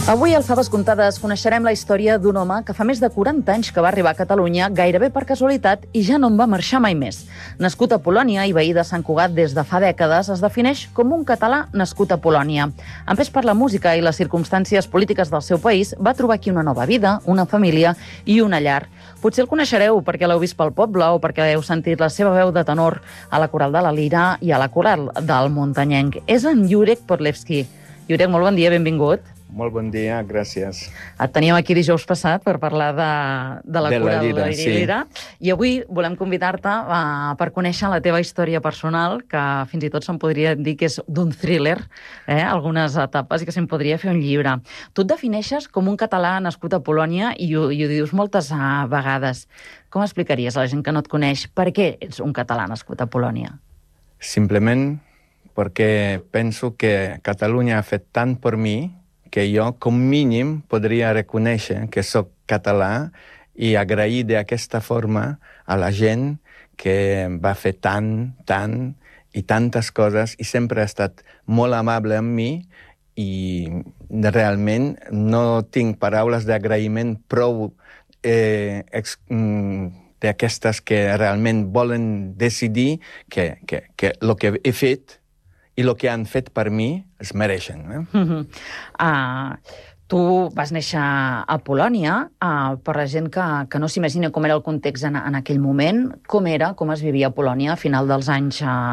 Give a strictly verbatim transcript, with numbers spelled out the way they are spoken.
Avui al Faves Comptades coneixerem la història d'un home que fa més de quaranta anys que va arribar a Catalunya gairebé per casualitat i ja no en va marxar mai més. Nascut a Polònia i veí de Sant Cugat des de fa dècades, es defineix com un català nascut a Polònia. Empès per la música i les circumstàncies polítiques del seu país, va trobar aquí una nova vida, una família i una llar. Potser el coneixereu perquè l'heu vist pel poble o perquè heu sentit la seva veu de tenor a la coral de la Lira i a la coral del Muntanyenc. És en Jurek Podlewski. Jurek, molt bon dia, benvingut. Molt bon dia, gràcies. Et teníem aquí dijous passat per parlar de, de la de coral la Lira, de la Lira. Sí. I avui volem convidar-te uh, per conèixer la teva història personal, que fins i tot se'n podria dir que és d'un thriller, eh? Algunes etapes, i que se'n podria fer un llibre. Tu et defineixes com un català nascut a Polònia i ho, i ho dius moltes uh, vegades. Com explicaries a la gent que no et coneix per què ets un català nascut a Polònia? Simplement perquè penso que Catalunya ha fet tant per mi que jo, com mínim, podria reconèixer que sóc català i agrair d'aquesta forma a la gent que va fer tant, tant i tantes coses i sempre ha estat molt amable amb mi i realment no tinc paraules d'agraïment prou eh, ex, mm, d'aquestes que realment volen decidir que, que, que el que he fet i el que han fet per mi es mereixen. Eh? Uh-huh. uh, tu vas néixer a Polònia, uh, per la gent que, que no s'imagina com era el context en, en aquell moment, com era, com es vivia a Polònia a final dels anys uh,